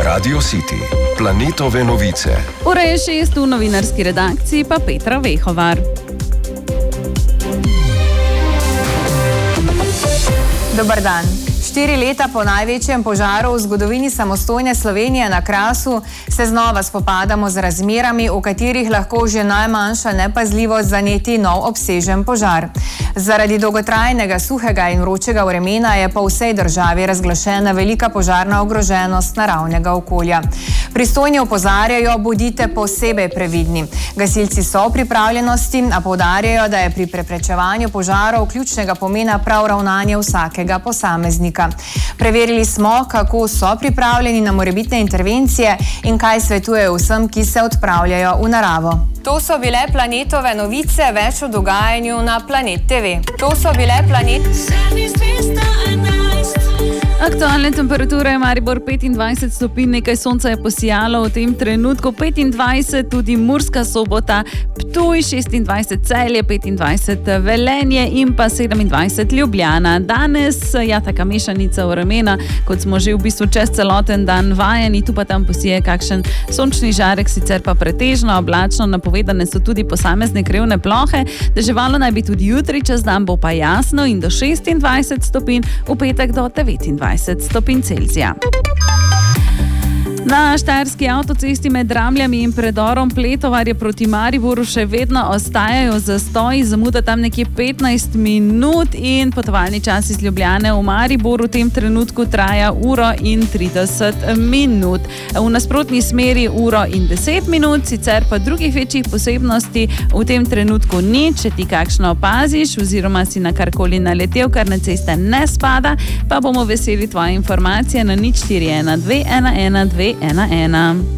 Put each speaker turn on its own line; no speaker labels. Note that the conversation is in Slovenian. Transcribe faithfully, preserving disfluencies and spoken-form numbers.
Radio City, Planetove novice.
Ura je šest, v novinarski redakciji pa Petra Vehovar.
Dobar dan. Štiri leta po največjem požaru v zgodovini samostojne Slovenije na Krasu se znova spopadamo z razmerami, v katerih lahko že najmanjša nepazljivost zaneti nov obsežen požar. Zaradi dolgotrajnega suhega in vročega vremena je po vsej državi razglašena velika požarna ogroženost naravnega okolja. Pristojni opozarjajo, bodite posebej previdni. Gasilci so v pripravljenosti, a poudarjajo, da je pri preprečevanju požarov ključnega pomena prav ravnanje vsakega posameznika. Preverili smo, kako so pripravljeni na morebitne intervencije in kaj svetujejo vsem, ki se odpravljajo v naravo. To so bile Planetove novice, več o dogajanju na Planet T V. To so bile Planet...
Aktualne temperature je Maribor petindvajset stopinj, nekaj sonca je posijalo v tem trenutku, petindvajset tudi Murska Sobota, Ptuj šestindvajset, Celje petindvajset, Velenje in pa sedemindvajset Ljubljana. Danes ja taka mešanica vremena, kot smo že v bistvu čez celoten dan vajeni, tu pa tam posije kakšen sončni žarek, sicer pa pretežno oblačno, napovedane so tudi posamezne krevne plohe, deževalo naj bi tudi jutri, čez dan bo pa jasno in do šestindvajset stopinj, v petek do devetindvajset stopinj Celzija. Na štajerski avtocesti med Dramljami in predorom Pletovarje proti Mariboru še vedno ostajajo zastoji, zamuda tam nekje petnajst minut in potovalni čas iz Ljubljane v Mariboru v tem trenutku traja uro in trideset minut. V nasprotni smeri uro in deset minut, sicer pa drugih večjih posebnosti v tem trenutku ni. Če ti kakšno opaziš oziroma si na karkoli naletel, kar na ceste ne spada, pa bomo veseli tvoje informacije na nič štiri ena dve ena ena dve ena ena.